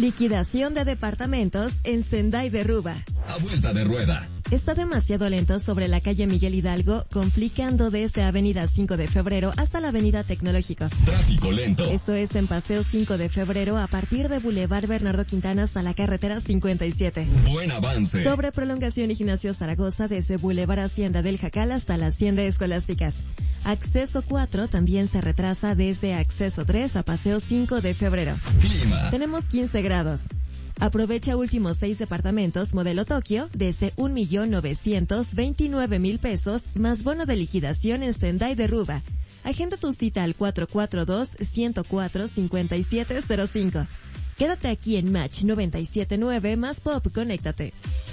Liquidación de departamentos en Sendai de Ruba. A vuelta de rueda. Está demasiado lento sobre la calle Miguel Hidalgo, complicando desde Avenida 5 de Febrero hasta la Avenida Tecnológico. Tráfico lento. Esto es en Paseo 5 de Febrero a partir de Boulevard Bernardo Quintana hasta la carretera 57. Buen avance. Sobre prolongación Ignacio Zaragoza desde Boulevard Hacienda del Jacal hasta la Hacienda Escolásticas. Acceso 4 también se retrasa desde Acceso 3 a Paseo 5 de Febrero. Clima. Tenemos 15 grados. Aprovecha últimos 6 departamentos modelo Tokio desde 1,929,000 pesos más bono de liquidación en Sendai de Ruba. Agenda tu cita al 442-104-5705. Quédate aquí en Match 97.9 más Pop, conéctate.